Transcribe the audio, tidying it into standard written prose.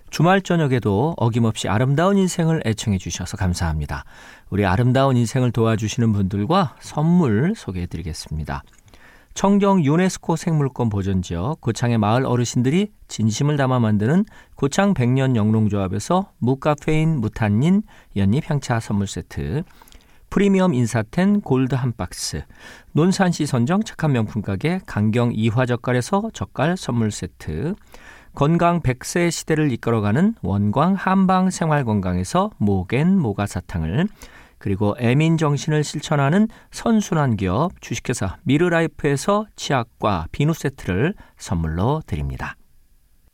주말 저녁에도 어김없이 아름다운 인생을 애청해 주셔서 감사합니다. 우리 아름다운 인생을 도와주시는 분들과 선물 소개해 드리겠습니다. 청정 유네스코 생물권 보전지역 고창의 마을 어르신들이 진심을 담아 만드는 고창 백년 영농조합에서 무카페인 무탄닌 연잎 향차 선물 세트, 프리미엄 인사텐 골드 한 박스, 논산시 선정 착한 명품 가게 강경 이화젓갈에서 젓갈 선물 세트, 건강 100세 시대를 이끌어가는 원광 한방 생활건강에서 모겐 모가사탕을, 그리고 애민 정신을 실천하는 선순환 기업 주식회사 미르라이프에서 치약과 비누 세트를 선물로 드립니다.